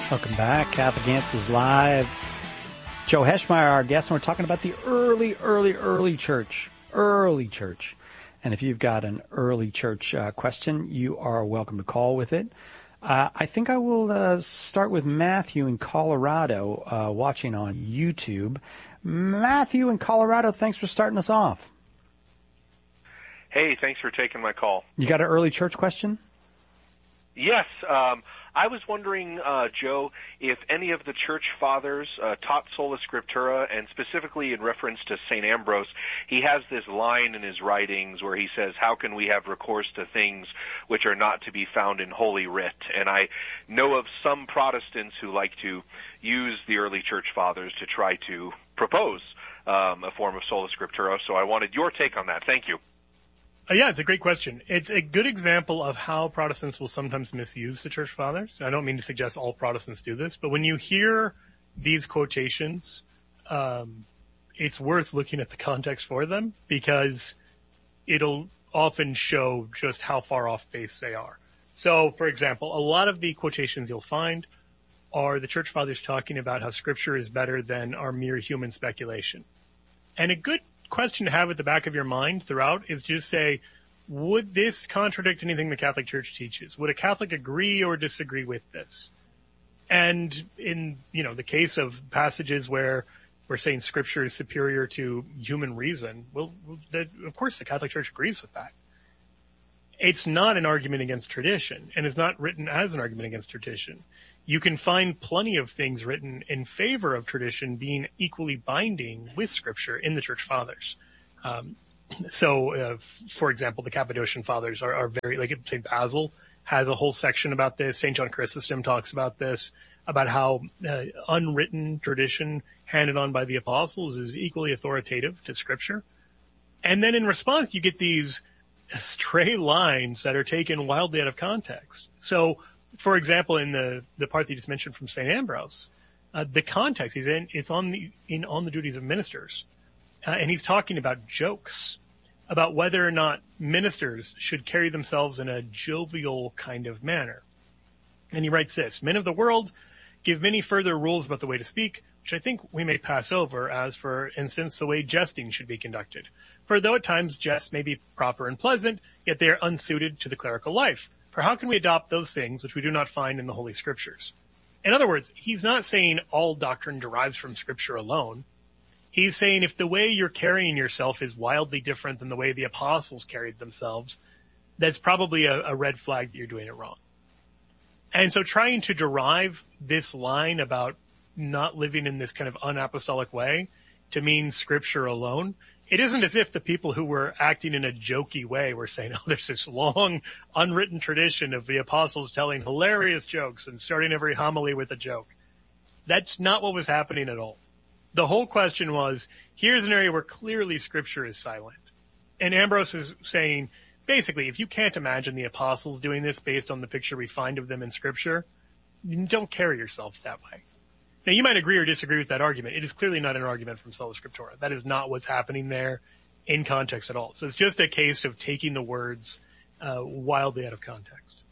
Welcome back. Catholic Answers Live. Joe Heschmeyer, our guest, and we're talking about the early church. Early church. And if you've got an early church question, you are welcome to call with it. I think I will start with Matthew in Colorado, watching on YouTube. Matthew in Colorado, thanks for starting us off. Hey, thanks for taking my call. You got an early church question? Yes. I was wondering, Joe, if any of the church fathers taught sola scriptura, and specifically in reference to St. Ambrose, he has this line in his writings where he says, how can we have recourse to things which are not to be found in Holy Writ? And I know of some Protestants who like to use the early church fathers to try to propose a form of sola scriptura, so I wanted your take on that. Thank you. Yeah, it's a great question. It's a good example of how Protestants will sometimes misuse the church fathers. I don't mean to suggest all Protestants do this, but when you hear these quotations, it's worth looking at the context for them, because it'll often show just how far off base they are. So, for example, a lot of the quotations you'll find are the church fathers talking about how Scripture is better than our mere human speculation. And a good question to have at the back of your mind throughout is just say, would this contradict anything the Catholic Church teaches? Would a Catholic agree or disagree with this? And in, the case of passages where we're saying Scripture is superior to human reason, well, of course the Catholic Church agrees with that. It's not an argument against tradition, and is not written as an argument against tradition. You can find plenty of things written in favor of tradition being equally binding with Scripture in the Church Fathers. For example, the Cappadocian Fathers are very, like St. Basil has a whole section about this. St. John Chrysostom talks about this, about how unwritten tradition handed on by the apostles is equally authoritative to Scripture. And then in response, you get these stray lines that are taken wildly out of context. So, for example, in the part that you just mentioned from St. Ambrose, the context he's in, it's on the duties of ministers. And he's talking about jokes, about whether or not ministers should carry themselves in a jovial kind of manner. And he writes this: men of the world give many further rules about the way to speak, which I think we may pass over, as, for instance, the way jesting should be conducted. For though at times jests may be proper and pleasant, yet they are unsuited to the clerical life. For how can we adopt those things which we do not find in the Holy Scriptures? In other words, he's not saying all doctrine derives from Scripture alone. He's saying if the way you're carrying yourself is wildly different than the way the apostles carried themselves, that's probably a red flag that you're doing it wrong. And so trying to derive this line about not living in this kind of unapostolic way to mean Scripture alone, it isn't as if the people who were acting in a jokey way were saying, oh, there's this long, unwritten tradition of the apostles telling hilarious jokes and starting every homily with a joke. That's not what was happening at all. The whole question was, here's an area where clearly Scripture is silent. And Ambrose is saying, basically, if you can't imagine the apostles doing this based on the picture we find of them in Scripture, don't carry yourself that way. Now, you might agree or disagree with that argument. It is clearly not an argument from Sola Scriptura. That is not what's happening there in context at all. So it's just a case of taking the words wildly out of context.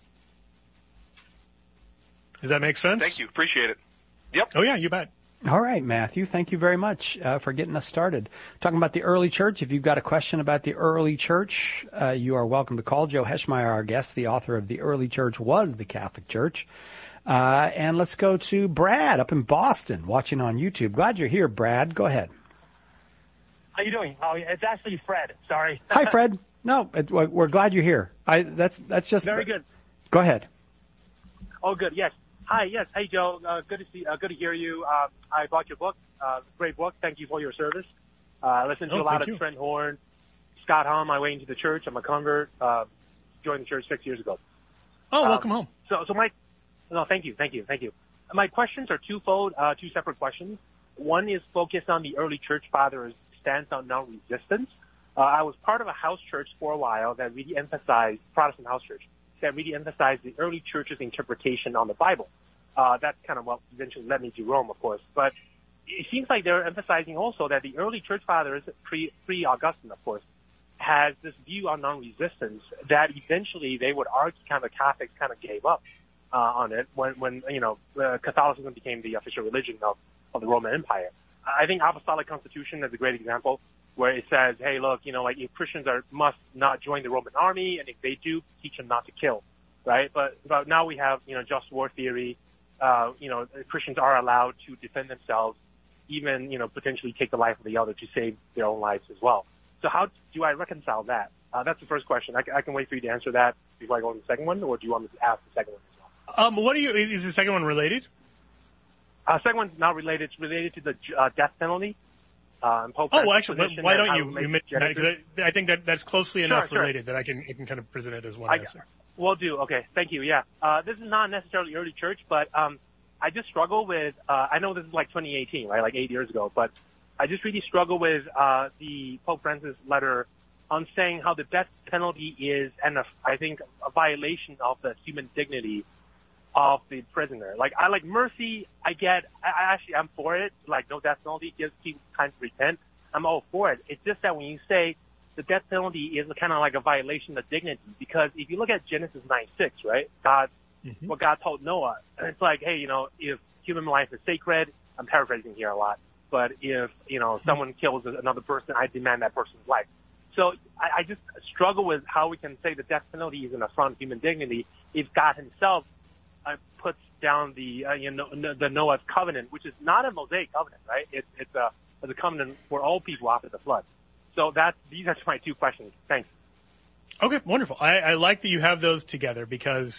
Does that make sense? Thank you. Appreciate it. Yep. Oh, yeah, you bet. All right, Matthew, thank you very much for getting us started. Talking about the early church. If you've got a question about the early church, you are welcome to call. Joe Heschmeyer, our guest, the author of The Early Church Was the Catholic Church. And let's go to Brad up in Boston, watching on YouTube. Glad you're here, Brad. Go ahead. How you doing? Oh, it's actually Fred. Sorry. Hi, Fred. No, we're glad you're here. That's just very good. Go ahead. Oh, good. Yes. Hi. Yes. Hey, Joe. Good to see. Good to hear you. I bought your book. Great book. Thank you for your service. Listened to a lot of Trent Horn, Scott Hahn, My Way into the Church. I'm a convert. Joined the church 6 years ago. Oh, welcome home. Thank you. My questions are twofold, two separate questions. One is focused on the early church fathers' stance on non-resistance. I was part of a house church for a while that really emphasized, Protestant house church, that really emphasized the early church's interpretation on the Bible. That's kind of what eventually led me to Rome, of course. But it seems like they're emphasizing also that the early church fathers, pre-Augustine, of course, has this view on non-resistance that eventually they would argue kind of the Catholics kind of gave up. on it when Catholicism became the official religion of the Roman Empire. I think Apostolic Constitution is a great example where it says, hey, look, if Christians must not join the Roman army, and if they do, teach them not to kill, right? But now we have, just war theory. Christians are allowed to defend themselves, even, potentially take the life of the other to save their own lives as well. So how do I reconcile that? That's the first question. I can wait for you to answer that before I go on the second one, or do you want me to ask the second one as well? Is the second one related? Second one's not related. It's related to the death penalty. Pope actually, why don't you mention that? Because I think that's closely enough related that I can kind of present it as one answer. Will do. Okay, thank you. Yeah, this is not necessarily early church, but I just struggle with. I know this is like 2018, right? Like 8 years ago, but I just really struggle with the Pope Francis letter on saying how the death penalty is, I think, a violation of the human dignity of the prisoner. Like, I like mercy. I get. I'm for it. Like, no death penalty gives people time to repent. I'm all for it. It's just that when you say the death penalty is kind of like a violation of dignity, because if you look at Genesis 9:6, right? What God told Noah, it's like, hey, if human life is sacred, I'm paraphrasing here a lot, but if, someone kills another person, I demand that person's life. So I just struggle with how we can say the death penalty is an affront to human dignity if God himself puts down the Noah's covenant, which is not a Mosaic covenant, right? It's a covenant for all people after the flood. So these are my two questions. Thanks. Okay, wonderful. I like that you have those together, because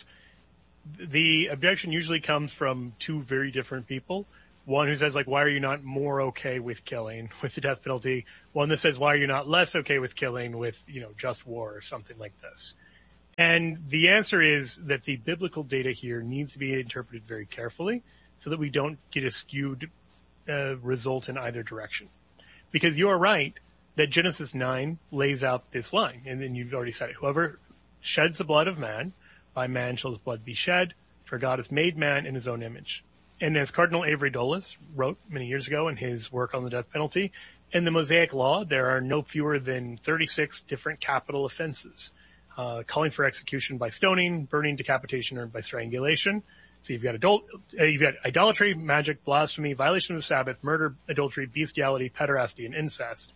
the objection usually comes from two very different people. One who says, like, why are you not more okay with killing with the death penalty? One that says, why are you not less okay with killing with, just war or something like this? And the answer is that the biblical data here needs to be interpreted very carefully so that we don't get a skewed result in either direction. Because you are right that Genesis 9 lays out this line, and then you've already said it. Whoever sheds the blood of man, by man shall his blood be shed, for God has made man in his own image. And as Cardinal Avery Dulles wrote many years ago in his work on the death penalty, in the Mosaic Law, there are no fewer than 36 different capital offenses, calling for execution by stoning, burning, decapitation, or by strangulation. So you've got idolatry, magic, blasphemy, violation of the Sabbath, murder, adultery, bestiality, pederasty, and incest.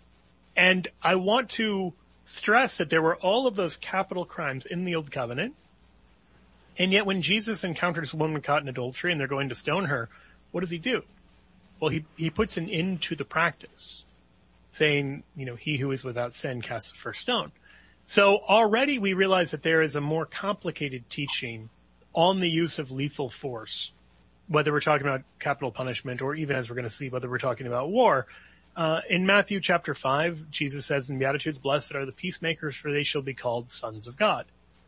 And I want to stress that there were all of those capital crimes in the Old Covenant. And yet when Jesus encounters a woman caught in adultery and they're going to stone her, what does he do? Well, he puts an end to the practice, saying, he who is without sin casts the first stone. So already we realize that there is a more complicated teaching on the use of lethal force, whether we're talking about capital punishment or even, as we're going to see, whether we're talking about war. In Matthew chapter 5, Jesus says in Beatitudes, blessed are the peacemakers, for they shall be called sons of God.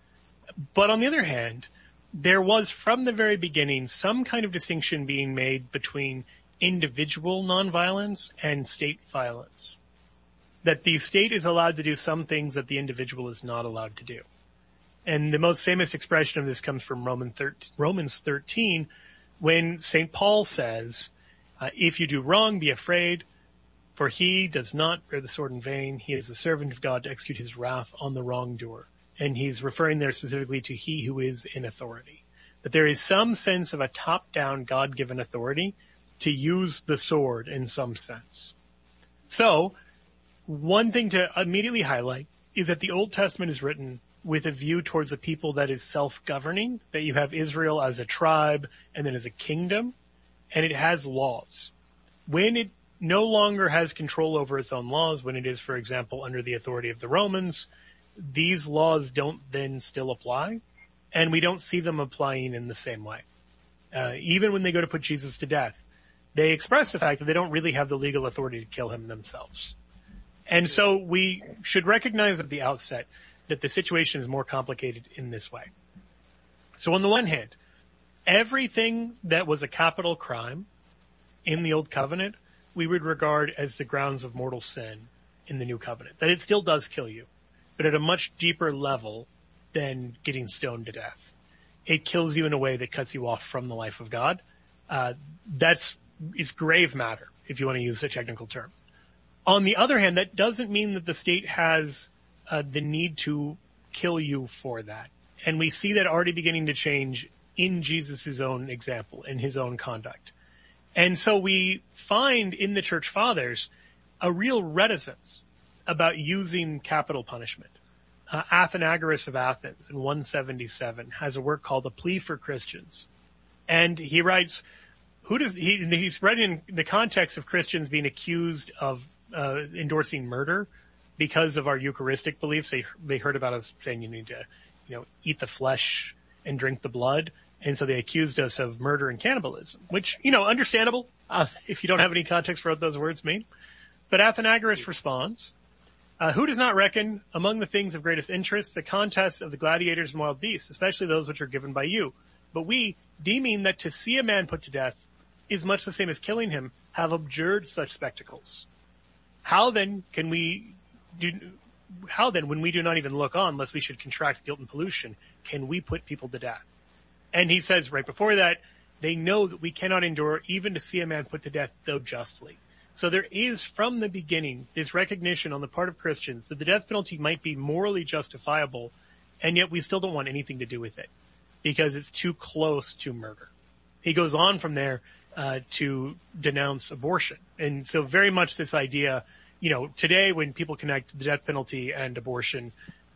But on the other hand, there was from the very beginning some kind of distinction being made between individual nonviolence and state violence. That the state is allowed to do some things that the individual is not allowed to do. And the most famous expression of this comes from Romans 13, when St. Paul says, if you do wrong, be afraid, for he does not bear the sword in vain. He is the servant of God to execute his wrath on the wrongdoer. And he's referring there specifically to he who is in authority. That there is some sense of a top-down God-given authority to use the sword in some sense. So, one thing to immediately highlight is that the Old Testament is written with a view towards a people that is self-governing, that you have Israel as a tribe and then as a kingdom, and it has laws. When it no longer has control over its own laws, when it is, for example, under the authority of the Romans, these laws don't then still apply, and we don't see them applying in the same way. Even when they go to put Jesus to death, they express the fact that they don't really have the legal authority to kill him themselves. And so we should recognize at the outset that the situation is more complicated in this way. So on the one hand, everything that was a capital crime in the Old Covenant, we would regard as the grounds of mortal sin in the New Covenant. That it still does kill you, but at a much deeper level than getting stoned to death. It kills you in a way that cuts you off from the life of God. It's grave matter, if you want to use a technical term. On the other hand, that doesn't mean that the state has the need to kill you for that. And we see that already beginning to change in Jesus' own example, in his own conduct. And so we find in the church fathers a real reticence about using capital punishment. Athenagoras of Athens in 177 has a work called A Plea for Christians. And he writes, he's writing in the context of Christians being accused of endorsing murder because of our Eucharistic beliefs. They heard about us saying you need to, eat the flesh and drink the blood. And so they accused us of murder and cannibalism, which, understandable, if you don't have any context for what those words mean. But Athenagoras responds, who does not reckon among the things of greatest interest the contests of the gladiators and wild beasts, especially those which are given by you? But we, deeming that to see a man put to death is much the same as killing him, have abjured such spectacles. How then, when we do not even look on, lest we should contract guilt and pollution, can we put people to death? And he says right before that, they know that we cannot endure even to see a man put to death, though justly. So there is, from the beginning, this recognition on the part of Christians that the death penalty might be morally justifiable, and yet we still don't want anything to do with it, because it's too close to murder. He goes on from there to denounce abortion. And so very much this idea, today when people connect the death penalty and abortion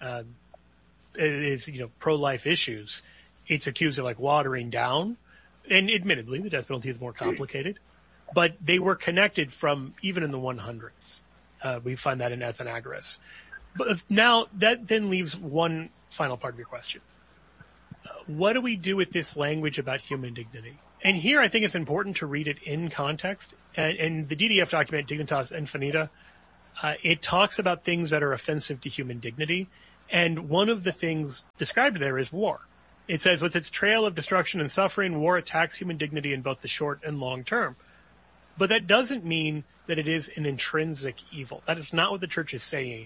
is, pro-life issues, it's accused of watering down. And admittedly, the death penalty is more complicated. But they were connected from even in the 100s. We find that in Athenagoras. But now that then leaves one final part of your question. What do we do with this language about human dignity? And here I think it's important to read it in context. And the DDF document, Dignitas Infinita, it talks about things that are offensive to human dignity. And one of the things described there is war. It says, with its trail of destruction and suffering, war attacks human dignity in both the short and long term. But that doesn't mean that it is an intrinsic evil. That is not what the church is saying.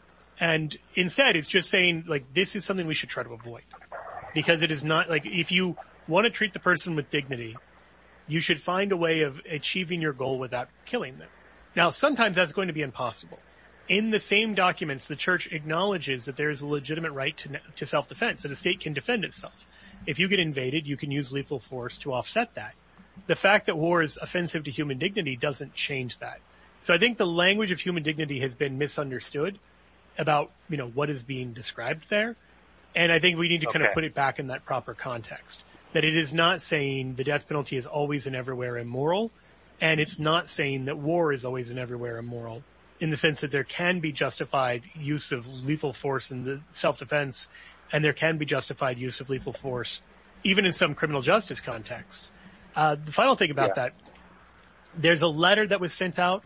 And instead, it's just saying, this is something we should try to avoid. Because it is not, if you want to treat the person with dignity, you should find a way of achieving your goal without killing them. Now, sometimes that's going to be impossible. In the same documents, the church acknowledges that there is a legitimate right to self-defense, that a state can defend itself. If you get invaded, you can use lethal force to offset that. The fact that war is offensive to human dignity doesn't change that. So I think the language of human dignity has been misunderstood about, what is being described there. And I think we need to kind of put it back in that proper context. That it is not saying the death penalty is always and everywhere immoral, and it's not saying that war is always and everywhere immoral, in the sense that there can be justified use of lethal force in the self-defense, and there can be justified use of lethal force, even in some criminal justice contexts. The final thing about that, there's a letter that was sent out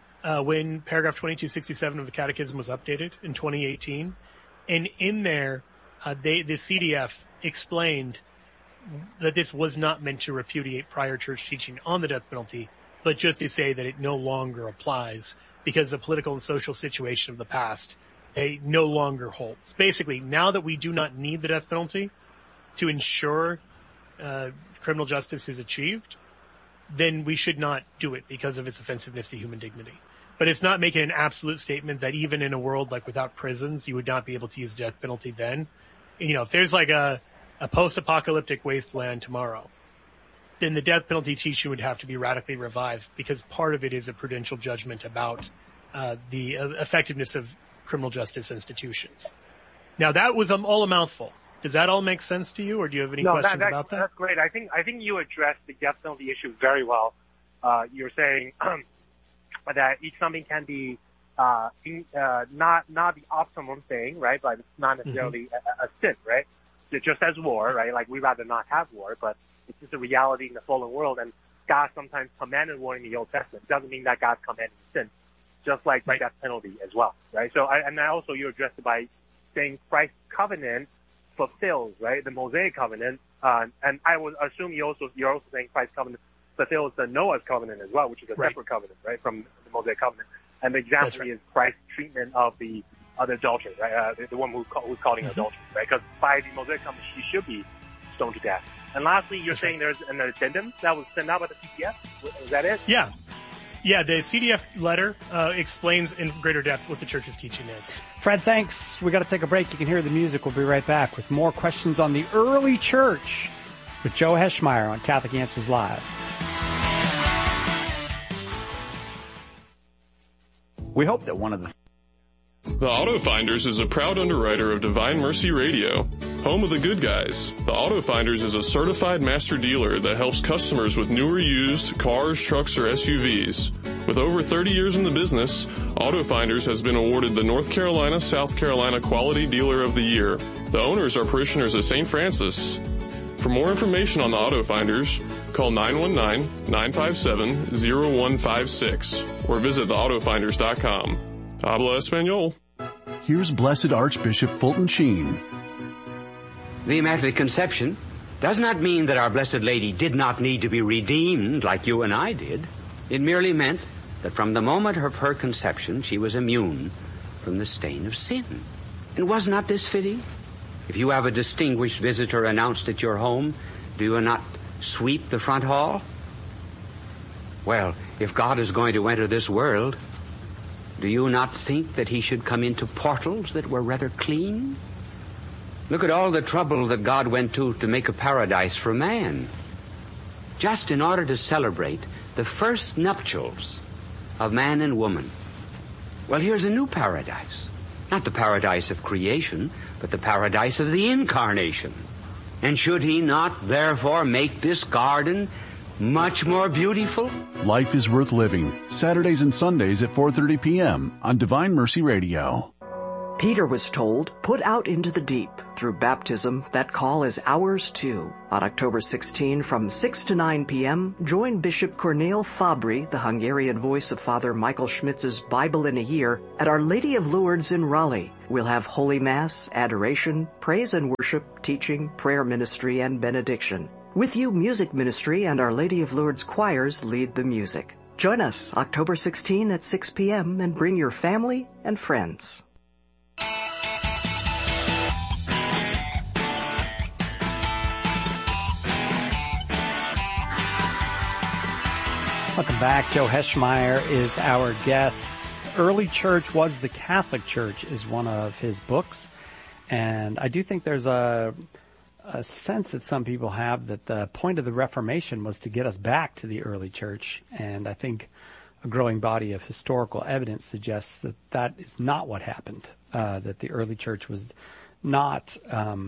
when paragraph 2267 of the Catechism was updated in 2018, and in there, the CDF explained that this was not meant to repudiate prior church teaching on the death penalty, but just to say that it no longer applies because the political and social situation of the past, it no longer holds. Basically, now that we do not need the death penalty to ensure criminal justice is achieved, then we should not do it because of its offensiveness to human dignity. But it's not making an absolute statement that even in a world without prisons, you would not be able to use the death penalty then. If there's a post-apocalyptic wasteland tomorrow, then the death penalty teaching would have to be radically revived because part of it is a prudential judgment about the effectiveness of criminal justice institutions. Now that was all a mouthful. Does that all make sense to you, or do you have any questions about that? That's great. I think you addressed the death penalty issue very well. You're saying that each something can be not the optimum thing, right? But it's not necessarily a sin, right? Just as war, right? We rather not have war, but it's just a reality in the fallen world. And God sometimes commanded war in the Old Testament. It doesn't mean that God commanded sin, just like the death penalty as well, right? So, and also you addressed it by saying Christ's covenant fulfills, right, the Mosaic covenant. And I would assume you're also saying Christ's covenant fulfills the Noah's covenant as well, which is a separate covenant, right, from the Mosaic covenant. And the example is Christ's treatment of the other adulterer, right, the one who's calling adultery, right? Because by the Mosaic covenant, she should be stoned to death. And lastly, you're saying there's an addendum that was sent out by the CDF? Is that it? Yeah. Yeah, the CDF letter explains in greater depth what the church's teaching is. Fred, thanks. We got to take a break. You can hear the music. We'll be right back with more questions on the early church with Joe Heschmeyer on Catholic Answers Live. We hope that one of the Auto Finders is a proud underwriter of Divine Mercy Radio, home of the good guys. The Auto Finders is a certified master dealer that helps customers with new or used cars, trucks, or SUVs. With over 30 years in the business, Auto Finders has been awarded the North Carolina, South Carolina Quality Dealer of the Year. The owners are parishioners of St. Francis. For more information on the Auto Finders, call 919-957-0156 or visit theautofinders.com. Habla Espanol. Here's Blessed Archbishop Fulton Sheen. The Immaculate Conception does not mean that our Blessed Lady did not need to be redeemed like you and I did. It merely meant that from the moment of her conception, she was immune from the stain of sin. And was not this fitting? If you have a distinguished visitor announced at your home, do you not sweep the front hall? Well, if God is going to enter this world, do you not think that he should come into portals that were rather clean? Look at all the trouble that God went to make a paradise for man, just in order to celebrate the first nuptials of man and woman. Well, here's a new paradise. Not the paradise of creation, but the paradise of the incarnation. And should he not, therefore, make this garden much more beautiful? Life is Worth Living, Saturdays and Sundays at 4:30 p.m. on Divine Mercy Radio. Peter was told, "Put out into the deep." Through baptism, that call is ours too. On October 16 from 6 to 9 p.m., join Bishop Cornel Fabri, the Hungarian voice of Father Michael Schmitz's Bible in a Year, at Our Lady of Lourdes in Raleigh. We'll have Holy Mass, adoration, praise and worship, teaching, prayer ministry, and benediction. With you, music ministry and Our Lady of Lourdes choirs lead the music. Join us October 16 at 6 p.m. and bring your family and friends. Welcome back. Joe Heschmeyer is our guest. Early Church Was the Catholic Church is one of his books. And I do think there's a sense that some people have that the point of the Reformation was to get us back to the early church. And I think a growing body of historical evidence suggests that that is not what happened, that the early church was not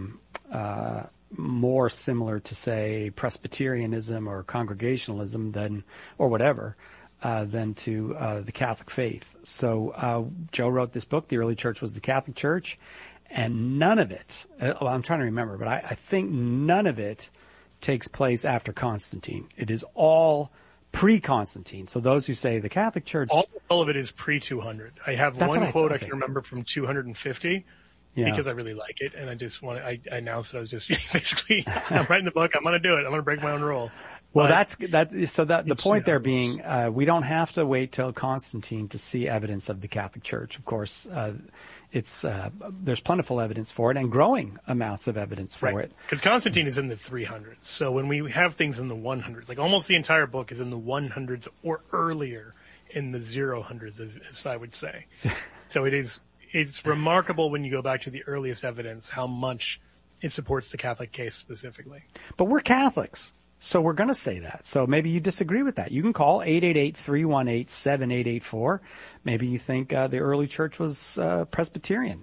more similar to, say, Presbyterianism or Congregationalism than, or whatever, than to the Catholic faith. So Joe wrote this book, The Early Church Was the Catholic Church, and none of it, well, I'm trying to remember, but I think none of it takes place after Constantine. It is all pre-Constantine. So those who say the Catholic Church... All of it is pre-200. I have one quote I can remember from 250. Yeah. Because I really like it, and I just want to, I announced that I was just basically, I'm writing the book, I'm going to do it, I'm going to break my own rule. Well, the point there being, we don't have to wait till Constantine to see evidence of the Catholic Church. Of course, there's plentiful evidence for it and growing amounts of evidence for it. Because Constantine is in the 300s. So when we have things in the 100s, like almost the entire book is in the 100s or earlier in the 000s, as I would say. So it's remarkable when you go back to the earliest evidence how much it supports the Catholic case specifically. But we're Catholics, so we're going to say that. So maybe you disagree with that. You can call 888-318-7884. Maybe you think the early church was Presbyterian.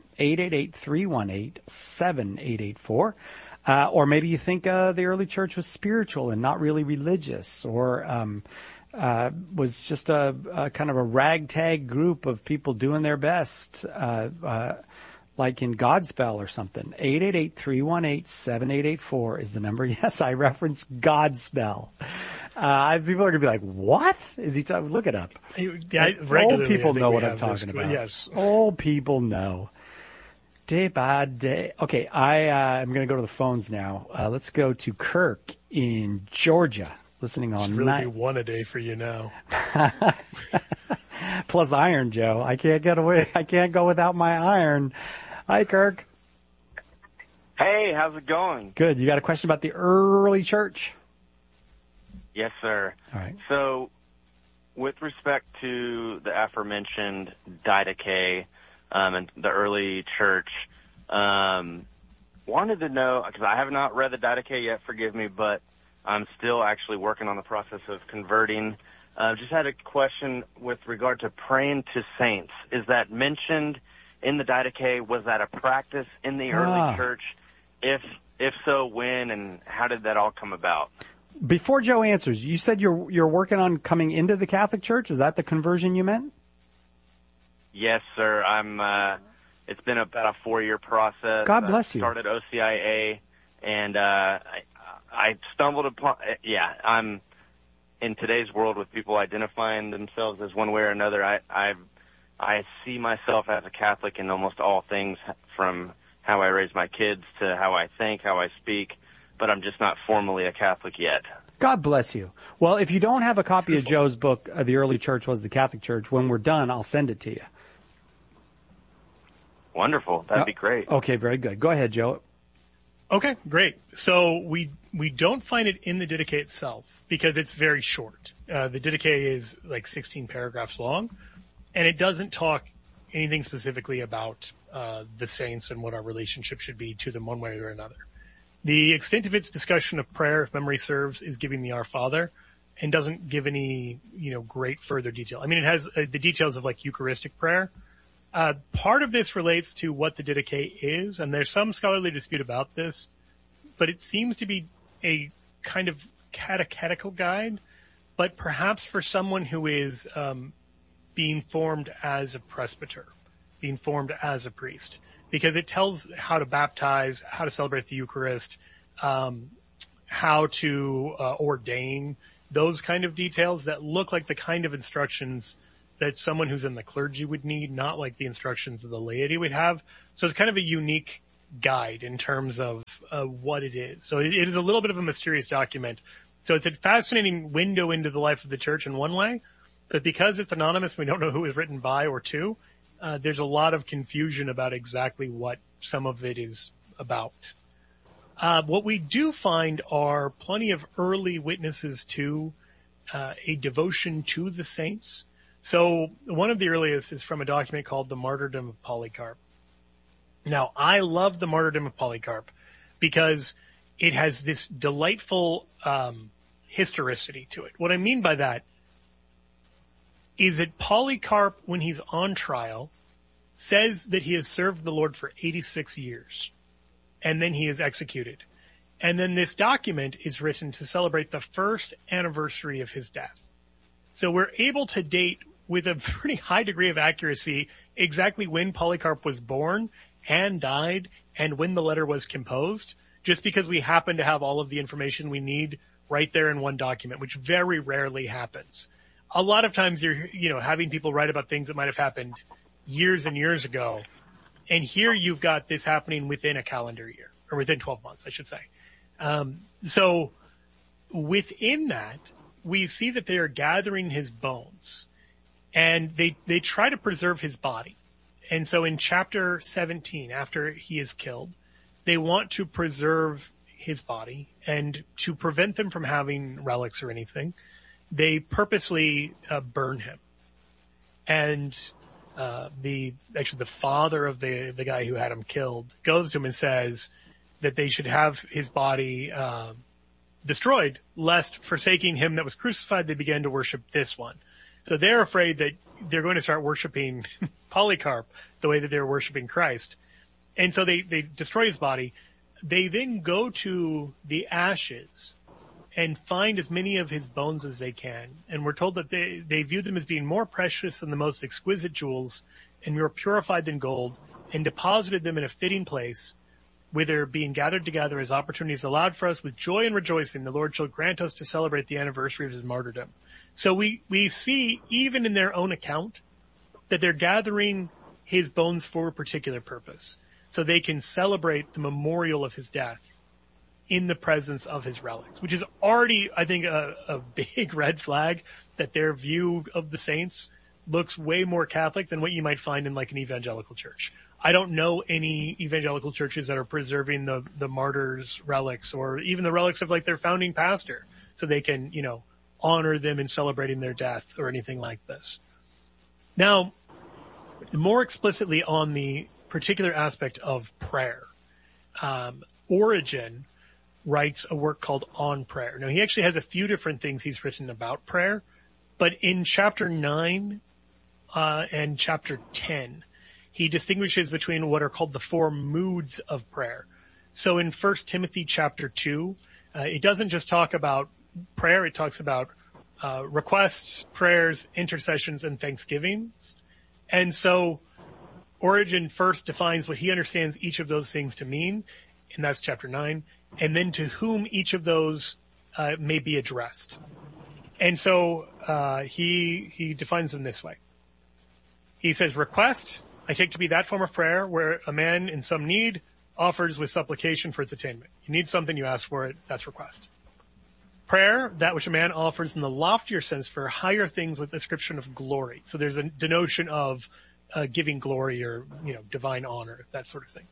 888-318-7884. Or maybe you think the early church was spiritual and not really religious, or was just a kind of a ragtag group of people doing their best, like in Godspell or something. 888-318-7884 is the number. Yes, I referenced Godspell. People are going to be like, what? Is he talking? Look it up. Old people know what I'm talking about. Yes. Old people know. Day by day. Okay, I'm going to go to the phones now. Let's go to Kirk in Georgia. Listening on it's really be one a day for you now. Plus iron, Joe. I can't get away. I can't go without my iron. Hi, Kirk. Hey, how's it going? Good. You got a question about the early church? Yes, sir. All right. So, with respect to the aforementioned Didache and the early church, wanted to know, because I have not read the Didache yet, forgive me, but I'm still actually working on the process of converting. Just had a question with regard to praying to saints. Is that mentioned in the Didache? Was that a practice in the early church? If so, when, and how did that all come about? Before Joe answers, you said you're working on coming into the Catholic Church. Is that the conversion you meant? Yes, sir. It's been about a 4-year process. God bless you. Started OCIA, and I stumbled upon. I'm in today's world with people identifying themselves as one way or another. I see myself as a Catholic in almost all things, from how I raise my kids to how I think, how I speak, but I'm just not formally a Catholic yet. God bless you. Well, if you don't have a copy of Joe's book, The Early Church Was the Catholic Church, when we're done, I'll send it to you. Wonderful. That'd be great. Okay, very good. Go ahead, Joe. Okay, great. So we don't find it in the Didache itself because it's very short. The Didache is like 16 paragraphs long, and it doesn't talk anything specifically about the saints and what our relationship should be to them one way or another. The extent of its discussion of prayer, if memory serves, is giving the Our Father, and doesn't give any, great further detail. I mean, it has the details of like Eucharistic prayer. Part of this relates to what the Didache is, and there's some scholarly dispute about this, but it seems to be a kind of catechetical guide, but perhaps for someone who is being formed as a presbyter, being formed as a priest, because it tells how to baptize, how to celebrate the Eucharist, how to ordain, those kind of details that look like the kind of instructions that someone who's in the clergy would need, not like the instructions of the laity would have. So it's kind of a unique guide in terms of what it is. So it is a little bit of a mysterious document. So it's a fascinating window into the life of the church in one way, but because it's anonymous, we don't know who it was written by or to, there's a lot of confusion about exactly what some of it is about. What we do find are plenty of early witnesses to a devotion to the saints. So one of the earliest is from a document called The Martyrdom of Polycarp. Now, I love The Martyrdom of Polycarp because it has this delightful historicity to it. What I mean by that is that Polycarp, when he's on trial, says that he has served the Lord for 86 years, and then he is executed. And then this document is written to celebrate the first anniversary of his death. So we're able to date with a pretty high degree of accuracy exactly when Polycarp was born and died and when the letter was composed, just because we happen to have all of the information we need right there in one document, which very rarely happens. A lot of times you're, having people write about things that might have happened years and years ago. And here you've got this happening within a calendar year, or within 12 months, I should say. So within that, we see that they are gathering his bones, and they try to preserve his body. And so in chapter 17, after he is killed, they want to preserve his body, and to prevent them from having relics or anything, they purposely burn him. And the father of the guy who had him killed goes to him and says that they should have his body destroyed, lest, forsaking him that was crucified, they began to worship this one. So they're afraid that they're going to start worshiping Polycarp the way that they're worshiping Christ. And so they destroy his body. They then go to the ashes and find as many of his bones as they can. And we're told that they view them as being more precious than the most exquisite jewels and more purified than gold, and deposited them in a fitting place, whither, being gathered together as opportunities allowed for us with joy and rejoicing, the Lord shall grant us to celebrate the anniversary of his martyrdom. So we see, even in their own account, that they're gathering his bones for a particular purpose, so they can celebrate the memorial of his death in the presence of his relics, which is already, I think, a big red flag that their view of the saints looks way more Catholic than what you might find in like an evangelical church. I don't know any evangelical churches that are preserving the martyrs' relics, or even the relics of like their founding pastor, so they can, honor them in celebrating their death or anything like this. Now, more explicitly on the particular aspect of prayer, Origen writes a work called On Prayer. Now, he actually has a few different things he's written about prayer, but in chapter 9 and chapter 10, he distinguishes between what are called the 4 moods of prayer. So in 1 Timothy chapter 2, it doesn't just talk about prayer, it talks about requests, prayers, intercessions, and thanksgivings. And so Origen first defines what he understands each of those things to mean, and that's chapter 9, and then to whom each of those may be addressed. And so he defines them this way. He says, request, I take to be that form of prayer where a man in some need offers with supplication for its attainment. You need something, you ask for it, that's request. Prayer, that which a man offers in the loftier sense for higher things with description of glory. So there's a denotion of giving glory or, divine honor, that sort of thing.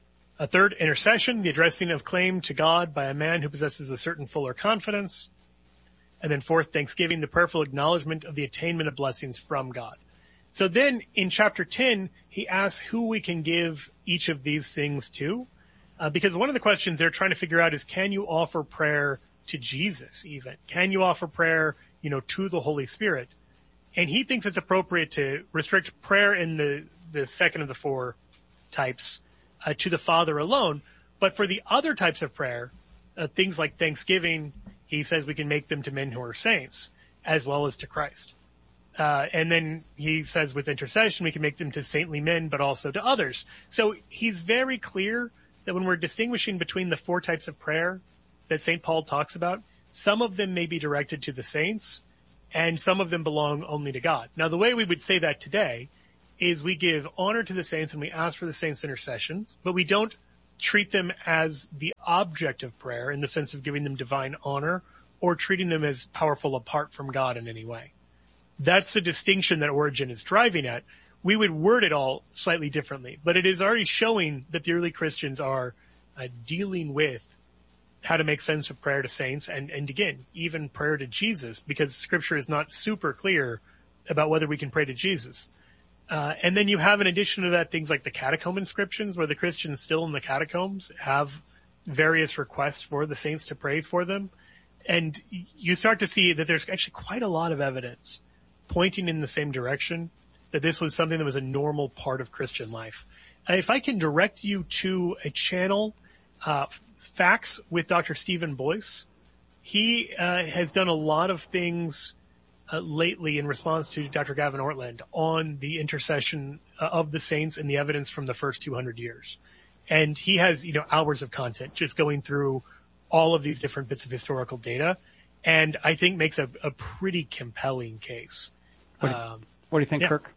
A third, intercession, the addressing of claim to God by a man who possesses a certain fuller confidence. And then fourth, thanksgiving, the prayerful acknowledgement of the attainment of blessings from God. So then in chapter 10, he asks who we can give each of these things to. Because one of the questions they're trying to figure out is, can you offer prayer to Jesus even? Can you offer prayer, to the Holy Spirit? And he thinks it's appropriate to restrict prayer in the second of the 4 types to the Father alone. But for the other types of prayer, things like thanksgiving, he says we can make them to men who are saints, as well as to Christ. And then he says with intercession, we can make them to saintly men, but also to others. So he's very clear that when we're distinguishing between the 4 types of prayer that St. Paul talks about, some of them may be directed to the saints, and some of them belong only to God. Now, the way we would say that today is we give honor to the saints and we ask for the saints' intercessions, but we don't treat them as the object of prayer in the sense of giving them divine honor or treating them as powerful apart from God in any way. That's the distinction that Origen is driving at. We would word it all slightly differently, but it is already showing that the early Christians are dealing with how to make sense of prayer to saints and again, even prayer to Jesus, because Scripture is not super clear about whether we can pray to Jesus. And then you have, in addition to that, things like the catacomb inscriptions, where the Christians still in the catacombs have various requests for the saints to pray for them. And you start to see that there's actually quite a lot of evidence pointing in the same direction, that this was something that was a normal part of Christian life. If I can direct you to a channel, Facts with Dr. Stephen Boyce. He has done a lot of things lately in response to Dr. Gavin Ortland on the intercession of the saints and the evidence from the first 200 years. And he has, hours of content just going through all of these different bits of historical data, and I think makes a pretty compelling case. What do you think, Kirk?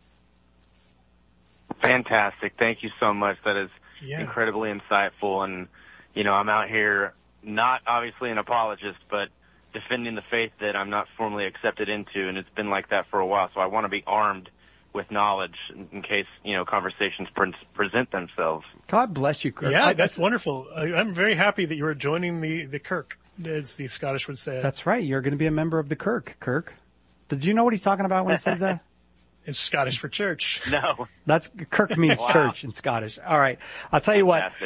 Fantastic. Thank you so much. That is incredibly insightful. And, I'm out here not obviously an apologist, but defending the faith that I'm not formally accepted into, and it's been like that for a while. So I want to be armed with knowledge in case, conversations present themselves. God bless you, Kirk. Yeah, that's wonderful. I'm very happy that you are joining the Kirk, as the Scottish would say. That's right. You're going to be a member of the Kirk. Did you know what he's talking about when he says that? It's Scottish for church. No. That's Kirk means church in Scottish. All right. I'll tell you what.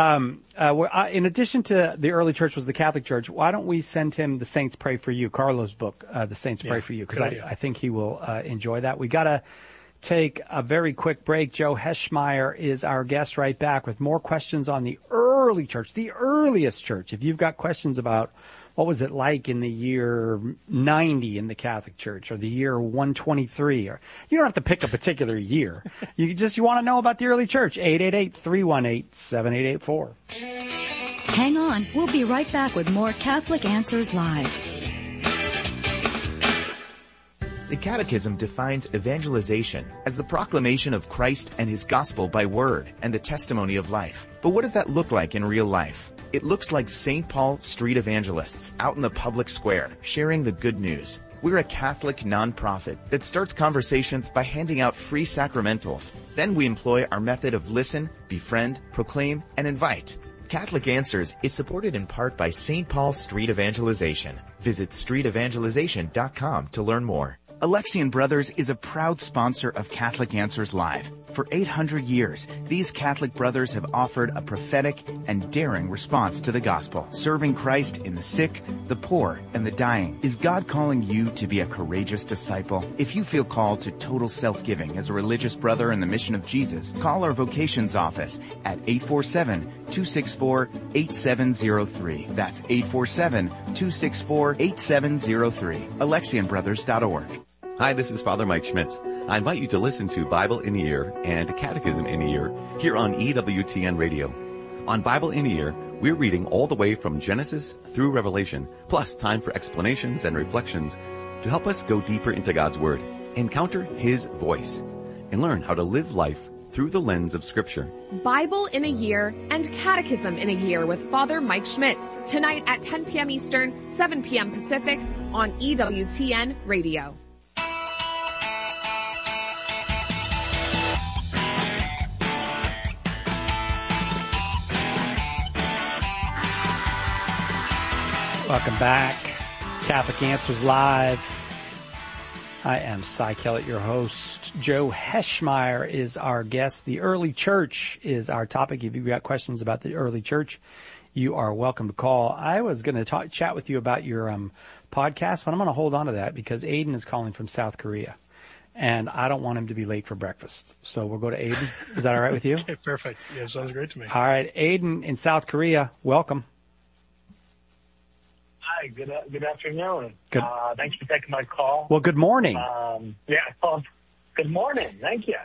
In addition to the early church was the Catholic Church, why don't we send him The Saints Pray for You, Carlo's book, The Saints Pray for You, because I think he will enjoy that. We got to take a very quick break. Joe Heschmeyer is our guest. Right back with more questions on the early church, the earliest church. If you've got questions about what was it like in the year 90 in the Catholic Church, or the year 123, or you don't have to pick a particular year. You want to know about the early church. 888-318-7884. Hang on. We'll be right back with more Catholic Answers Live. The Catechism defines evangelization as the proclamation of Christ and His gospel by word and the testimony of life. But what does that look like in real life? It looks like St. Paul Street Evangelists out in the public square, sharing the good news. We're a Catholic nonprofit that starts conversations by handing out free sacramentals. Then we employ our method of listen, befriend, proclaim, and invite. Catholic Answers is supported in part by St. Paul Street Evangelization. Visit streetevangelization.com to learn more. Alexian Brothers is a proud sponsor of Catholic Answers Live. For 800 years, these Catholic brothers have offered a prophetic and daring response to the gospel, serving Christ in the sick, the poor, and the dying. Is God calling you to be a courageous disciple? If you feel called to total self-giving as a religious brother in the mission of Jesus, call our vocations office at 847-264-8703. That's 847-264-8703. AlexianBrothers.org. Hi, this is Father Mike Schmitz. I invite you to listen to Bible in a Year and Catechism in a Year here on EWTN Radio. On Bible in a Year, we're reading all the way from Genesis through Revelation, plus time for explanations and reflections to help us go deeper into God's Word, encounter His voice, and learn how to live life through the lens of Scripture. Bible in a Year and Catechism in a Year with Father Mike Schmitz, tonight at 10 p.m. Eastern, 7 p.m. Pacific on EWTN Radio. Welcome back. Catholic Answers Live. I am Cy Kellett, your host. Joe Heschmeyer is our guest. The early church is our topic. If you've got questions about the early church, you are welcome to call. I was going to chat with you about your podcast, but I'm going to hold on to that because Aiden is calling from South Korea, and I don't want him to be late for breakfast. So we'll go to Aiden. Is that all right with you? Okay, perfect. Yeah, sounds great to me. All right, Aiden in South Korea, welcome. Hi, good afternoon. Good. Thanks for taking my call. Well, good morning. Good morning. Thank you.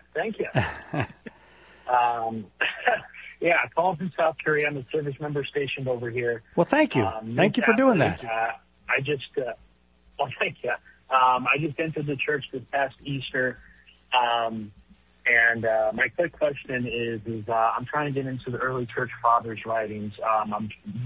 Yeah, I called from South Korea. I'm a service member stationed over here. Well, thank you. Thank you for doing that. Thank you. I just entered the church this past Easter. And my quick question is I'm trying to get into the early church fathers' writings. I'm